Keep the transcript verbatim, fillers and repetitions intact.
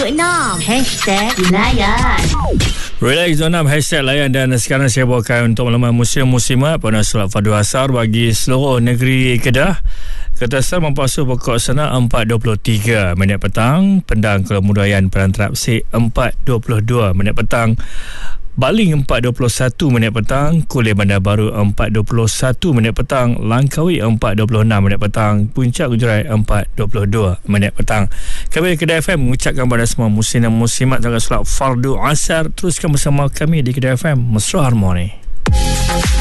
tujuh enam Hashtag Layan. Relax zona enam Hashtag Layan. Dan sekarang saya bawakan untuk makluman musim-musimat pada solat fardu asar bagi seluruh negeri Kedah. Kata asal mempasu pokok sana empat dua puluh tiga minit petang. Pendang Kemudayan Pelantarap C empat dua puluh dua minit petang. Baling empat dua puluh satu minit petang, Kulir Bandar Baru empat dua puluh satu minit petang, Langkawi empat dua puluh enam minit petang, Puncak Gujarat empat dua puluh dua minit petang. Kami di Kedah F M mengucapkan kepada semua muslim dan muslimat dalam solat fardu asar, teruskan bersama kami di Kedah F M, Mesra Harmoni.